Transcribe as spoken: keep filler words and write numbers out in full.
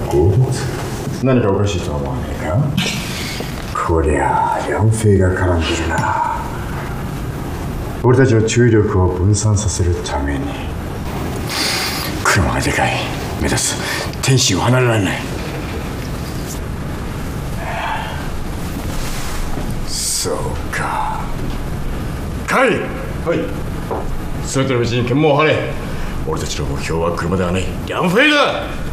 合物。何かおかしいとは思わないか？こりゃあヤンフェイが絡んでるな。俺たちの注意力を分散させるために。車がでかい。目指す天使を離れられない。そうか。カイ。はい。全ての道に剣門を張れ。俺たちの目標は車ではないヤンフェイだ。